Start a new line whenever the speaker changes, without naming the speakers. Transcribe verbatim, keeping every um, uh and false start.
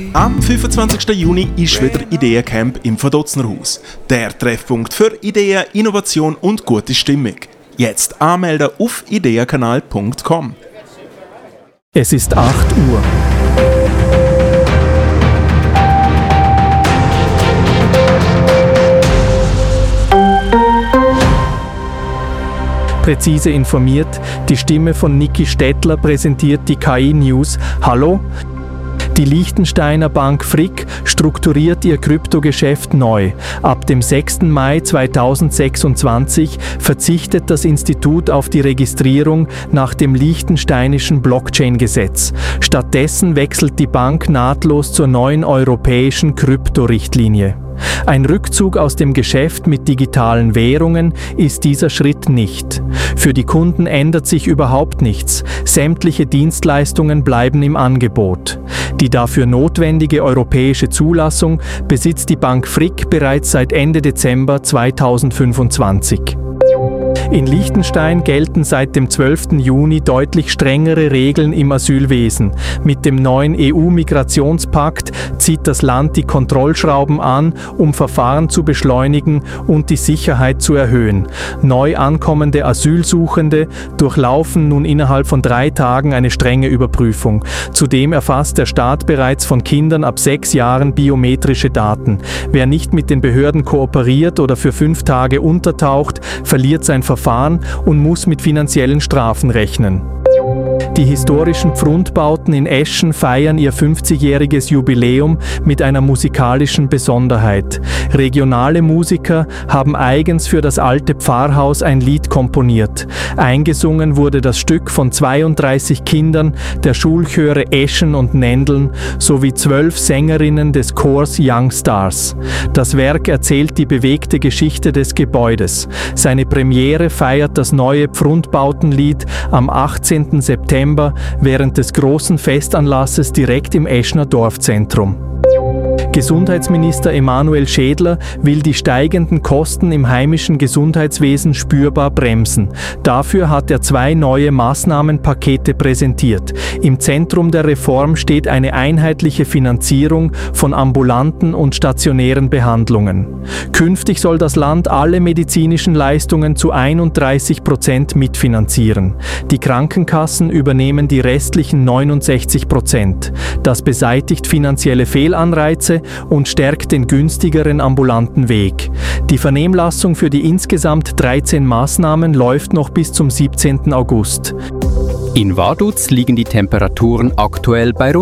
Am fünfundzwanzigsten Juni ist wieder Ideencamp im Verdotznerhaus. Der Treffpunkt für Ideen, Innovation und gute Stimmung. Jetzt anmelden auf ideenkanal punkt com.
Es ist acht Uhr. Präzise informiert, die Stimme von Niki Stettler präsentiert die K I-News. Hallo? Die Liechtensteiner Bank Frick strukturiert ihr Kryptogeschäft neu. Ab dem sechsten Mai zweitausendsechsundzwanzig verzichtet das Institut auf die Registrierung nach dem liechtensteinischen Blockchain-Gesetz. Stattdessen wechselt die Bank nahtlos zur neuen europäischen Kryptorichtlinie. Ein Rückzug aus dem Geschäft mit digitalen Währungen ist dieser Schritt nicht. Für die Kunden ändert sich überhaupt nichts. Sämtliche Dienstleistungen bleiben im Angebot. Die dafür notwendige europäische Zulassung besitzt die Bank Frick bereits seit Ende Dezember zweitausendfünfundzwanzig. In Liechtenstein gelten seit dem zwölften Juni deutlich strengere Regeln im Asylwesen. Mit dem neuen E U-Migrationspakt zieht das Land die Kontrollschrauben an, um Verfahren zu beschleunigen und die Sicherheit zu erhöhen. Neu ankommende Asylsuchende durchlaufen nun innerhalb von drei Tagen eine strenge Überprüfung. Zudem erfasst der Staat bereits von Kindern ab sechs Jahren biometrische Daten. Wer nicht mit den Behörden kooperiert oder für fünf Tage untertaucht, verliert sein Verfahren und muss mit finanziellen Strafen rechnen. Die historischen Pfrundbauten in Eschen feiern ihr fünfzigjähriges Jubiläum mit einer musikalischen Besonderheit. Regionale Musiker haben eigens für das alte Pfarrhaus ein Lied komponiert. Eingesungen wurde das Stück von zweiunddreißig Kindern der Schulchöre Eschen und Nendeln sowie zwölf Sängerinnen des Chors Young Stars. Das Werk erzählt die bewegte Geschichte des Gebäudes. Seine Premiere feiert das neue Pfrundbautenlied am achtzehnten September während des großen Festanlasses direkt im Eschner Dorfzentrum. Gesundheitsminister Emanuel Schädler will die steigenden Kosten im heimischen Gesundheitswesen spürbar bremsen. Dafür hat er zwei neue Maßnahmenpakete präsentiert. Im Zentrum der Reform steht eine einheitliche Finanzierung von ambulanten und stationären Behandlungen. Künftig soll das Land alle medizinischen Leistungen zu einunddreißig Prozent mitfinanzieren. Die Krankenkassen übernehmen die restlichen neunundsechzig Prozent. Das beseitigt finanzielle Fehlanreize und stärkt den günstigeren ambulanten Weg. Die Vernehmlassung für die insgesamt dreizehn Maßnahmen läuft noch bis zum siebzehnten August.
In Vaduz liegen die Temperaturen aktuell bei rund